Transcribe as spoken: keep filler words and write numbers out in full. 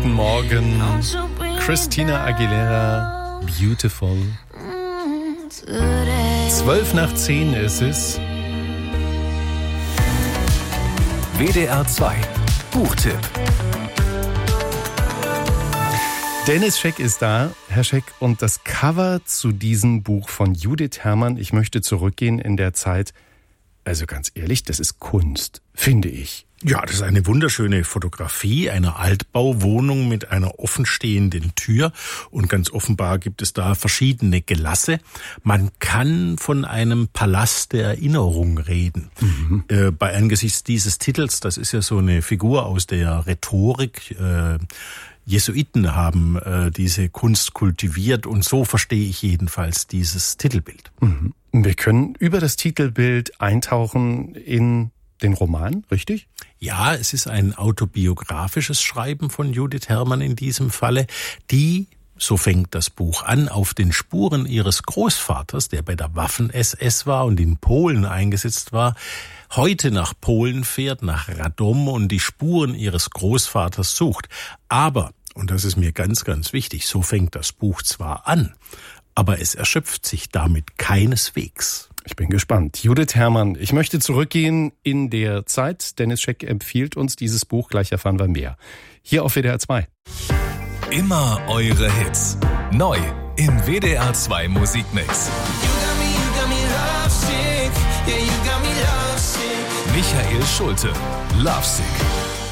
guten Morgen. Christina Aguilera, Beautiful. Zwölf nach zehn ist es. W D R zwei Buchtipp. Dennis Scheck ist da, Herr Scheck, und das Cover zu diesem Buch von Judith Herrmann, ich möchte zurückgehen in der Zeit, also ganz ehrlich, das ist Kunst, finde ich. Ja, das ist eine wunderschöne Fotografie einer Altbauwohnung mit einer offenstehenden Tür und ganz offenbar gibt es da verschiedene Gelasse. Man kann von einem Palast der Erinnerung reden. Mhm. Äh, bei angesichts dieses Titels, das ist ja so eine Figur aus der Rhetorik, äh, Jesuiten haben äh, diese Kunst kultiviert und so verstehe ich jedenfalls dieses Titelbild. Mhm. Wir können über das Titelbild eintauchen in den Roman, richtig? Ja, es ist ein autobiografisches Schreiben von Judith Herrmann in diesem Falle, die, so fängt das Buch an, auf den Spuren ihres Großvaters, der bei der Waffen-S S war und in Polen eingesetzt war, heute nach Polen fährt, nach Radom und die Spuren ihres Großvaters sucht. Aber, und das ist mir ganz, ganz wichtig, so fängt das Buch zwar an, aber es erschöpft sich damit keineswegs. Ich bin gespannt. Judith Herrmann, ich möchte zurückgehen in der Zeit. Dennis Scheck empfiehlt uns dieses Buch, gleich erfahren wir mehr. Hier auf W D R zwei. Immer eure Hits. Neu im W D R zwei Musikmix. Michael Schulte, Lovesick.